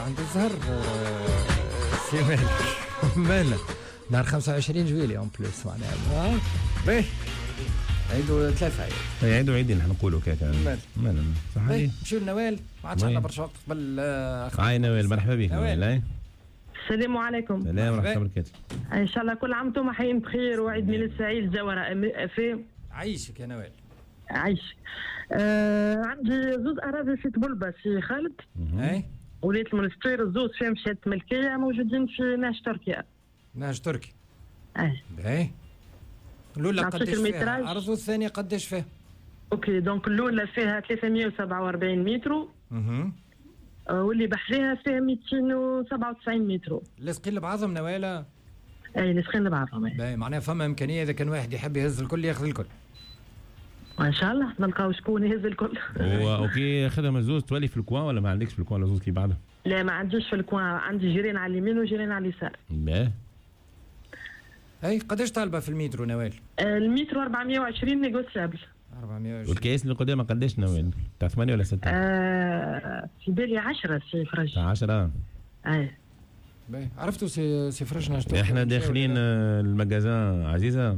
عند الزهر سي مالك مالا نهار 25 جويلية اون بلوس معناها باهي عيدوا 3 عيد عيدوا عيدين نحن نقولوا كاكا مالا صح علي نمشيو لنوال ما عادش عندنا برشا وقت قبل هاي نوال مرحبا بك نوال. السلام عليكم. سلام ورحمة الله وبركاته. ان شاء الله كل عام وانتم حيين بخير وعيد ميلاد سعيد جوهرة في عايشك يا نوال. عايشك. عندي زوز اراضي في طبلبة في خالد. اي وليت المونستير الزوز فيهم شهادة ملكية موجودين في نهج تركيا. نهج تركي. اي. باهي. الأولى قداش فيها المتراج. أرض والثانية قداش فيها؟ اوكي دونك الأولى فيها 347 متر. واللي بحريها فيها 297 متر. لاصقين لبعضهم نوالا؟ اي لاصقين لبعضهم. باهي معناها فما إمكانية إذا كان واحد يحب يهز الكل ياخذ الكل. وان شاء الله نلقاو شكون يهز الكل. اوكي خدمة الزوز تولي في الكوان ولا ما عندكش في الكوان زوز كي بعضها؟ لا ما عنديش في الكوان، عندي جيران على اليمين وجيران على اليسار. باهي. اي قداش طالبه في المترو نوال؟ المترو 420 نيغوسيابل. 420. والكيس اللي قدامك قداش نوال؟ تاع 8 ولا 6؟ في بالي 10 سي فرج. تاع 10. باهي عرفتوا سي فرج نشتغل. احنا داخلين المجازان عزيزه.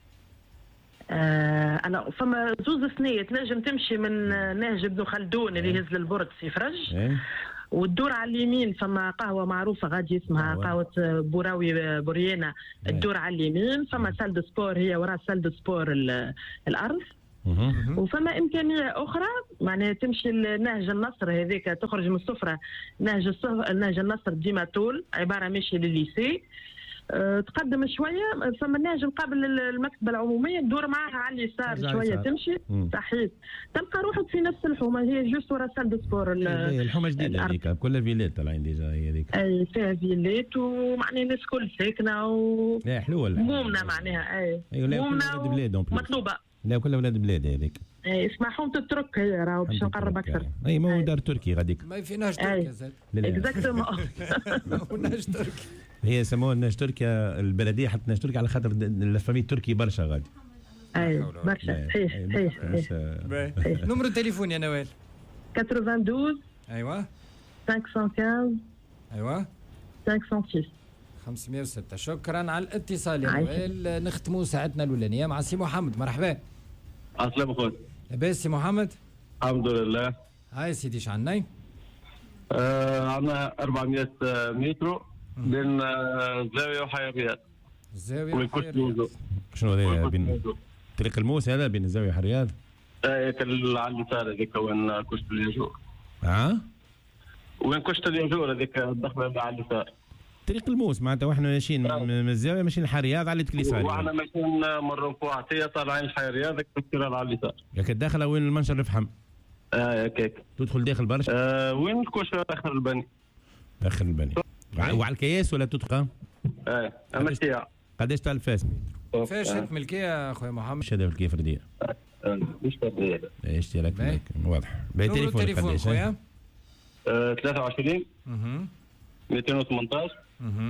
انا فما زوز سنية تنجم تمشي من نهج ابن خلدون اللي يهز للبرج سي فرج. والدور على اليمين فما قهوة معروفة غادي اسمها قهوة بوراوي بوريانا. الدور على اليمين فما سال دو سبور هي وراء سال دو سبور الأرض. وفما إمكانية أخرى معناها تمشي لنهج النصر هذيك تخرج من السفرة نهج النصر ديما طول عبارة ماشي للليسي. تقدم شويه فما نهج مقابل المكتبه العموميه تدور معها على اليسار شويه تمشي صحيت تلقى روحك في نفس الحومه هي جوست ورا سال دو سبور. الحومه جديده هذيك كلها فيلات طالعين ديجا هي هذيك. اي فيها فيلات ومعناها الناس كل ساكنه لا حلوه مؤمنه معناها. اي مؤمنه مطلوبه. لا كلها ولاد بلاد هذيك. اي اسمها حومه الترك هي راهو باش نقرب اكثر. اي ما هو دار تركي غاديك. ما في نهج تركيا زاد. اكزاكتومون. نهج تركي. هي سموها نهج تركيا البلديه حتى نهج تركيا على خاطر الفامي التركي برشا غادي. اي برشا صحيح. نمرو التليفون يا نوال؟ 92. ايوه 515. ايوه 506. 506. شكرا على الاتصال يا نوال. نختموا ساعتنا الاولانيه مع سي محمد. مرحبا. السلام عليكم. لاباس سي محمد؟ الحمد لله. هاي سيدي ايش عندنا؟ عندنا 400 متر بين الزاويه وحيريات. الزاويه وحيريات. شنو هذا بين طريق الموس هذا بين الزاويه وحيريات؟ على اليسار هذيك وين كشت الياجور. وين كشت الياجور هذيك الدخله اللي على اليسار. طريق الموس معناتها واحنا ماشيين من الزاويه ماشيين الحيريات على اليسار. واحنا ماشيين من رنفوعتيه طالعين الحيريات ذاك التيران على اليسار. ياك داخله وين المنشر الفحم؟ هكاك. تدخل داخل برشا؟ وين الكوشه اخر البني. اخر البني. وعلى الكياس ولا تدخل؟ مشيها. قداش تاع الفاس؟ فاش شهادة ملكية اخويا محمد؟ شهادة ملكية فردية. مش فردية. اشتراك واضح. التليفون قداش؟ 23 218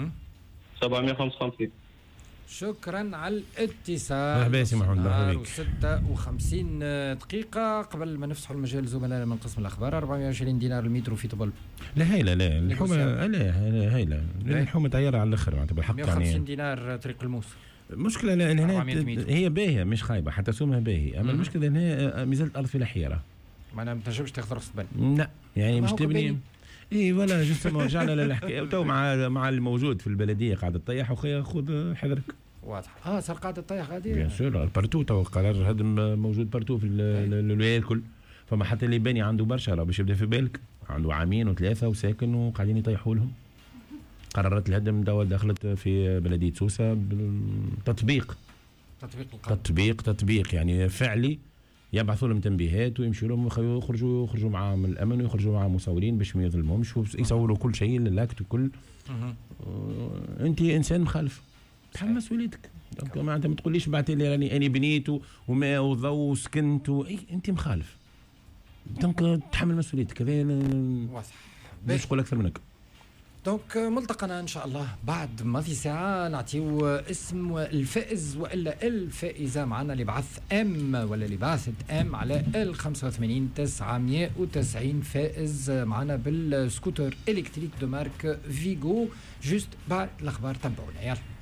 755. شكرا على الاتصال. مرحبا سي محمد. مرحبا بك. 56 دقيقة قبل ما نفتحوا المجال زملائنا من قسم الأخبار. 24 دينار المترو في طبل. لا هايلة. لا الحومة لا هايلة. الحومة طيارة على الآخر معناتها بالحق. 150 دينار طريق الموس. المشكلة هنا هي باهية مش خايبة حتى سومها باهي. أما المشكلة هنا مازالت الأرض في الحيرة. معناها ما تنجمش تاخذ رخصة بني. لا يعني مش تبني. اي ولا جست رجعنا للحكايه تو مع الموجود في البلديه قاعد تطيح وخيا خذ حذرك. واضح. سرقات الطيح غادي. بيان سور بارتو تو قرار هدم موجود بارتو في الولايات الكل. فما حتى اللي باني عنده برشا راه باش يبدا في بالك عنده عامين وثلاثه وساكن وقاعدين يطيحوا لهم. قررت الهدم دخلت في بلديه سوسه بالتطبيق. تطبيق يعني فعلي. يبعثوا لهم تنبيهات ويمشوا لهم يخرجوا معاهم الامن ويخرجوا معاهم مصورين باش ما يظلمهمش ويصوروا كل شيء للاكت وكل. انت انسان مخالف تحمل مسؤوليتك. ما انت ما تقوليش بعث لي راني اني بنيت وماء وضوء وسكنت اي انت مخالف. دونك تحمل مسؤوليتك. هذا واضح. باش نقول اكثر منك. دونك ملتقنا ان شاء الله بعد ماضي ساعه نعطيو اسم الفائز والا الفائزه معنا اللي بعث ام ولا اللي بعثت ام على ال 85 990 فائز معنا بالسكوتر الكتريك دو مارك فيجو. جوست بعد الاخبار تبعونا يلا.